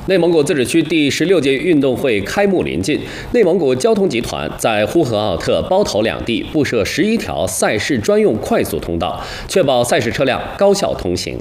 内蒙古自治区第16届运动会开幕临近，内蒙古交通集团在呼和浩特、包头两地布设11条赛事专用快速通道，确保赛事车辆高效通行。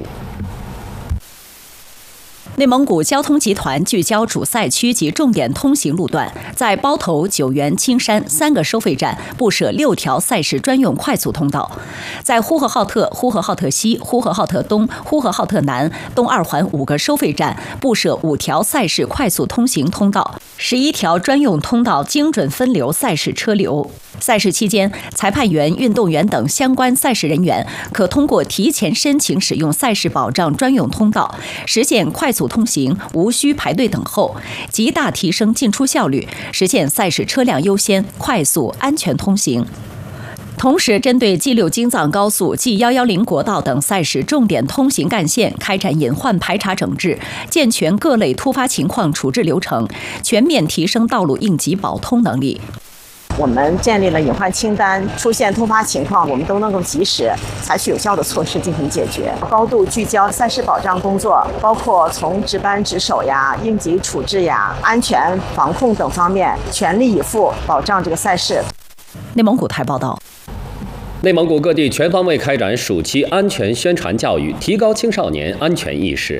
内蒙古交通集团聚焦主赛区及重点通行路段，在包头、九原、青山3个收费站布设6条赛事专用快速通道；在呼和浩特、呼和浩特西、呼和浩特东、呼和浩特南、东2环5个收费站布设5条赛事快速通行通道，11条专用通道精准分流赛事车流。赛事期间，裁判员、运动员等相关赛事人员可通过提前申请使用赛事保障专用通道，实现快速通行，无需排队等候，极大提升进出效率，实现赛事车辆优先、快速、安全通行。同时，针对 G6 京藏高速、G110国道等赛事重点通行干线开展隐患排查整治，健全各类突发情况处置流程，全面提升道路应急保通能力。 我们建立了隐患清单，出现突发情况，我们都能够及时采取有效的措施进行解决。高度聚焦赛事保障工作，包括从值班值守呀、应急处置呀、安全防控等方面，全力以赴保障这个赛事。 内蒙古台报道。 内蒙古各地全方位开展暑期安全宣传教育，提高青少年安全意识。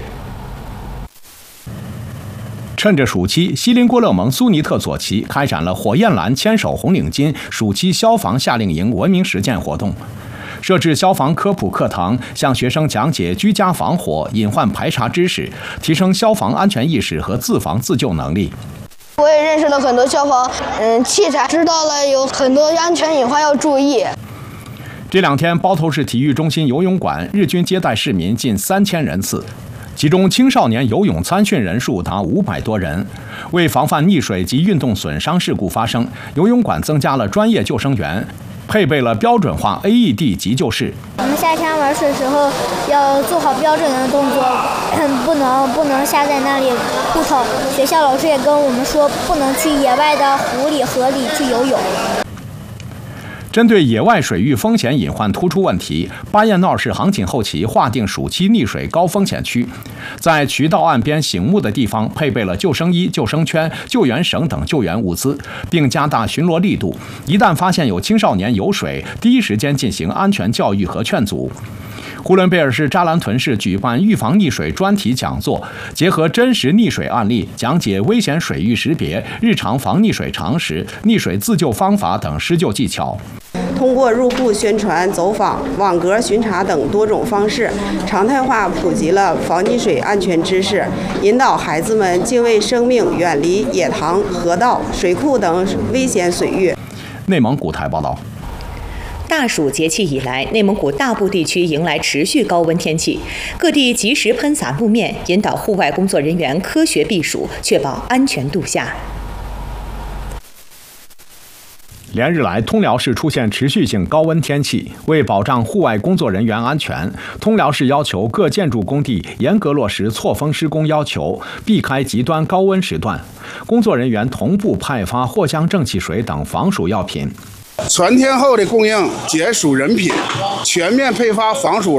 趁着暑期，锡林郭勒盟苏尼特左旗开展了火焰蓝牵手红领巾暑期消防夏令营文明实践活动，设置消防科普课堂，向学生讲解居家防火、隐患排查知识，提升消防安全意识和自防自救能力。 我也认识了很多消防器材，知道了有很多安全隐患要注意。 这2天，包头市体育中心游泳馆日均接待市民近3000人次。其中青少年游泳参训人数达500多人。为防范溺水及运动损伤事故发生，游泳馆增加了专业救生员，配备了标准化 AED 急救室。 我们夏天玩水时候要做好标准的动作，不能下在那里扑腾。学校老师也跟我们说，不能去野外的湖里、河里去游泳。 针对野外水域风险隐患突出问题，巴彦淖尔市航警后旗划定暑期溺水高风险区，在渠道岸边醒目的地方配备了救生衣、救生圈、救援绳等救援物资，并加大巡逻力度。一旦发现有青少年游水，第一时间进行安全教育和劝阻。呼伦贝尔市扎兰屯市举办预防溺水专题讲座，结合真实溺水案例，讲解危险水域识别、日常防溺水常识、溺水自救方法等施救技巧。 通过入户宣传、走访、网格巡查等多种方式，常态化普及了防溺水安全知识，引导孩子们敬畏生命，远离野塘、河道、水库等危险水域。 内蒙古台报道。 大暑节气以来，内蒙古大部地区迎来持续高温天气，各地及时喷洒路面，引导户外工作人员科学避暑，确保安全度夏。 连日来，通辽市出现持续性高温天气，为保障户外工作人员安全，通辽市要求各建筑工地严格落实错峰施工要求，避开极端高温时段。工作人员同步派发藿香正气水等防暑药品。 全天候的供应解暑人品，全面配发防暑